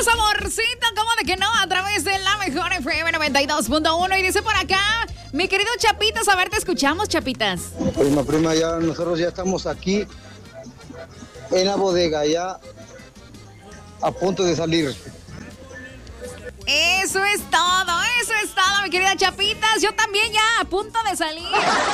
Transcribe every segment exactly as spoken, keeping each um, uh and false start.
Vámonos, amorcito, ¿cómo de que no? A través de la mejor F M noventa y dos punto uno. Y dice por acá, mi querido Chapitas, a ver, te escuchamos, Chapitas. Prima, prima, ya nosotros ya estamos aquí en la bodega, ya a punto de salir. Eso es todo, eso es todo, mi querida Chapitas. Yo también ya a punto de salir.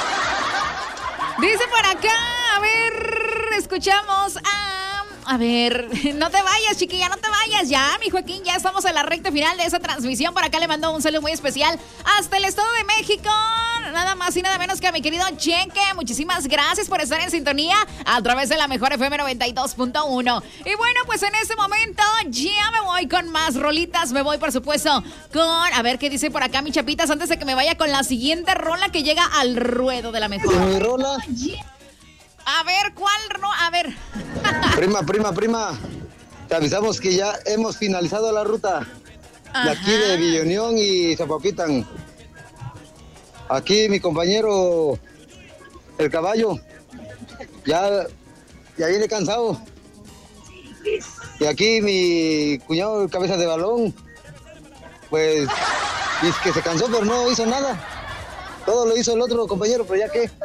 Dice por acá, a ver, escuchamos a... A ver, no te vayas, chiquilla, no te vayas ya, mi Joaquín, ya estamos en la recta final de esa transmisión. Por acá le mando un saludo muy especial hasta el Estado de México, nada más y nada menos que a mi querido Cheque. Muchísimas gracias por estar en sintonía a través de la mejor F M noventa y dos punto uno. Y bueno, pues en este momento ya me voy con más rolitas. Me voy, por supuesto, con... A ver, ¿qué dice por acá, mi Chapitas? Antes de que me vaya con la siguiente rola que llega al ruedo de la mejor. ¿Mi rola? A ver, ¿cuál ro... A ver... Prima, prima, prima, te avisamos que ya hemos finalizado la ruta. Ajá. De aquí de Villa Unión y Zapoquitán. Aquí mi compañero, el caballo, ya, ya viene cansado. Y aquí mi cuñado, el cabeza de balón, pues, es que se cansó, pero no hizo nada. Todo lo hizo el otro compañero, pero ya qué.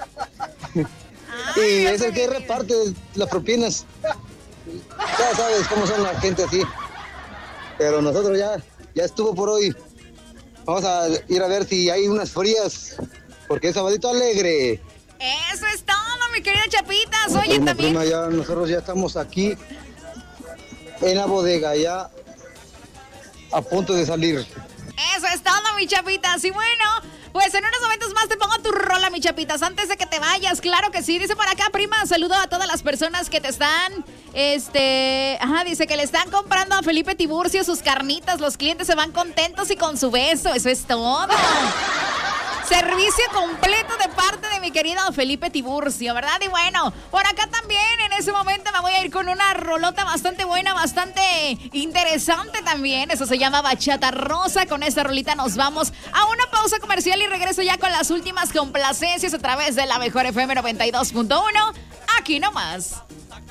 Y es el que reparte las propinas. Ya sabes cómo son la gente así. Pero nosotros ya, ya estuvo por hoy. Vamos a ir a ver si hay unas frías, porque es sabadito alegre. Eso es todo, mi querida Chapitas. Oye, prima, también... Prima, ya nosotros ya estamos aquí en la bodega, ya a punto de salir. Eso es todo, mi Chapitas. Y bueno... Pues en unos momentos más te pongo tu rola, mi Chapitas, antes de que te vayas, claro que sí. Dice por acá, prima, saludo a todas las personas que te están, este, ajá, dice que le están comprando a Felipe Tiburcio sus carnitas. Los clientes se van contentos y con su beso, eso es todo. Servicio completo de parte de mi querido Felipe Tiburcio, ¿verdad? Y bueno, por acá también en ese momento me voy a ir con una rolota bastante buena, bastante interesante también. Eso se llama Bachata Rosa. Con esta rolita nos vamos a una pausa comercial y regreso ya con las últimas complacencias a través de la mejor F M noventa y dos punto uno. Aquí nomás.